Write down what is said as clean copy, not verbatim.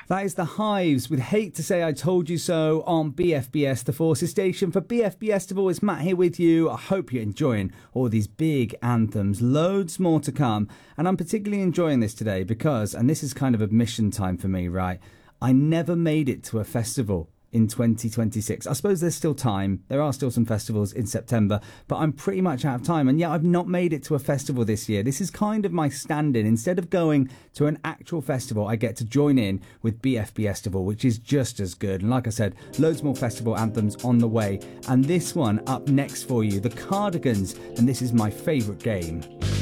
That is The Hives with Hate to Say I Told You So on BFBS, the Forces station. For BFBS, it's Matt here with you. I hope you're enjoying all these big anthems. Loads more to come. And I'm particularly enjoying this today because, and this is kind of admission time for me, right? I never made it to a festival in 2026. I suppose there's still time. There are still some festivals in September, but I'm pretty much out of time. And yeah, I've not made it to a festival this year. This is kind of my stand-in. Instead of going to an actual festival, I get to join in with BFBS, which is just as good. And like I said, loads more festival anthems on the way. And this one up next for you, The Cardigans, and this is my favourite game.